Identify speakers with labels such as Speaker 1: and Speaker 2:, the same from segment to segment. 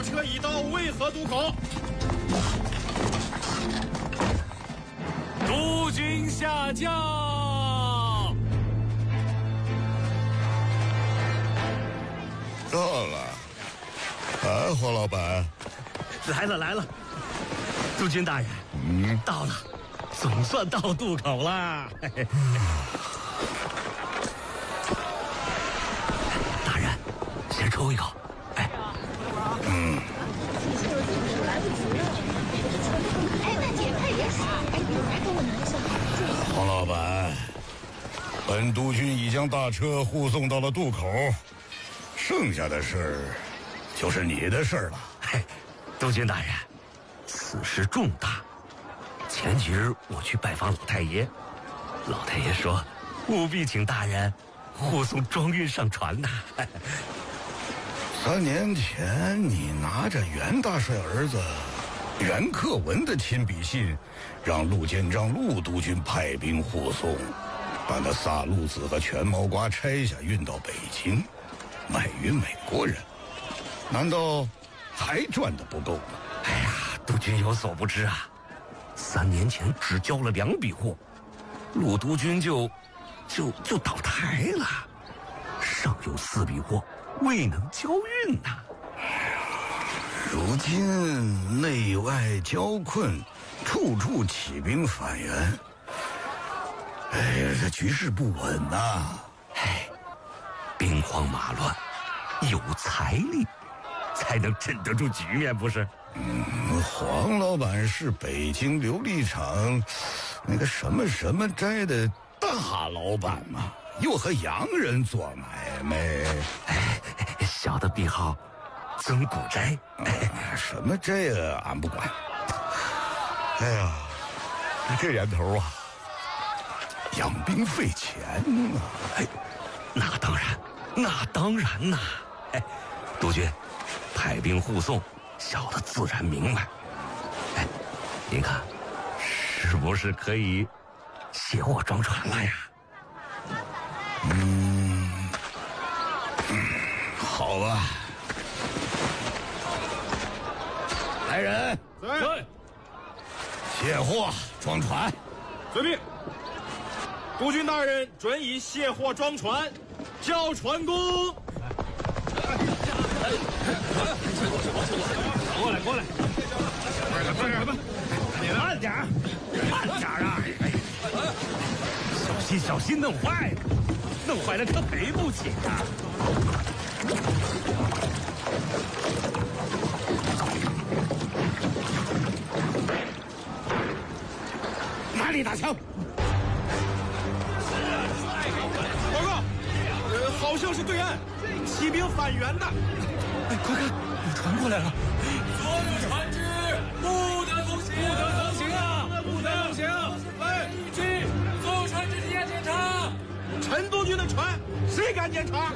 Speaker 1: 车已到渭河渡口。
Speaker 2: 督军下将。
Speaker 3: 到了。黄老板。
Speaker 2: 来了。督军大人，到了，总算到渡口了。大人，先抽一口。
Speaker 3: 黄老板，本督军已将大车护送到了渡口，剩下的事儿就是你的事儿了。
Speaker 2: 督军大人，此事重大。前几日我去拜访老太爷，老太爷说务必请大人护送装运上船呐。
Speaker 3: 3年前，你拿着袁大帅儿子袁克文的亲笔信，让陆建章陆督军派兵护送，把那萨路子和全毛瓜拆下运到北京，卖与美国人。难道还赚得不够吗？
Speaker 2: 哎呀，督军有所不知啊，3年前只交了2笔货，陆督军就倒台了，尚有4笔货未能交运呐。
Speaker 3: 如今内外交困，处处起兵反袁，哎呀，这局势不稳呐。
Speaker 2: 兵荒马乱，有财力才能镇得住局面，不是？
Speaker 3: 黄老板是北京琉璃厂那个什么斋的大老板嘛，又和洋人做买卖。
Speaker 2: 小的笔号曾古斋。
Speaker 3: 什么斋啊，俺不管。哎呀，这年头啊，养兵费钱啊。
Speaker 2: 那当然呐。督军派兵护送，小的自然明白。您看是不是可以卸货装船了呀？
Speaker 3: 好吧。来人，
Speaker 1: 在，
Speaker 3: 卸货装船。
Speaker 1: 遵命。督军大人准以卸货装船，交船工。过来，快点！你慢点啊！
Speaker 2: 小心弄坏了可赔不起啊！
Speaker 3: 哪里打枪？
Speaker 1: 报告，好像是对岸起兵反袁的。
Speaker 2: 快看，有船过来了！
Speaker 4: 所有船只不得通行！
Speaker 1: 不得通行！
Speaker 4: 来，去所有船只地下检查。
Speaker 1: 陈督军的船，谁敢检查？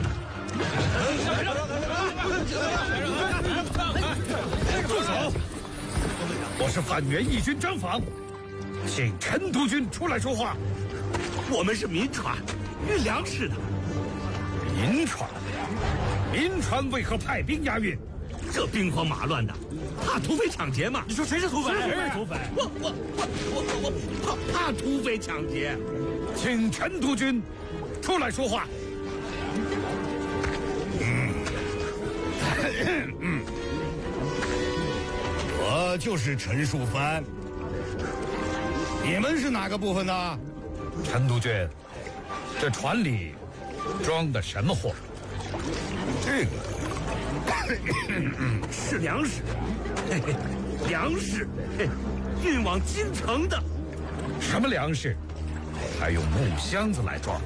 Speaker 5: 住手！我是反袁义军张访，请陈督军出来说话。
Speaker 2: 我们是民船，运粮食的。
Speaker 5: 民船为何派兵押运？
Speaker 2: 这兵荒马乱的，怕土匪抢劫嘛？
Speaker 1: 你说谁是土匪？
Speaker 2: 谁是土匪？我怕土匪抢劫。
Speaker 5: 请陈督军出来说话。
Speaker 3: 我就是陈树藩。你们是哪个部分的？
Speaker 5: 陈督军，这船里装的什么货？
Speaker 3: 这个
Speaker 2: 是粮食，运往京城的。
Speaker 5: 什么粮食？还用木箱子来装？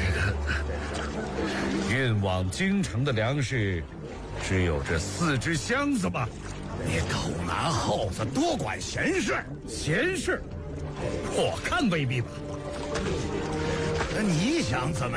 Speaker 5: 运往京城的粮食，只有这4只箱子吧？
Speaker 3: 你狗拿耗子，多管闲事。
Speaker 5: 闲事，我看未必吧。
Speaker 3: 那你想怎么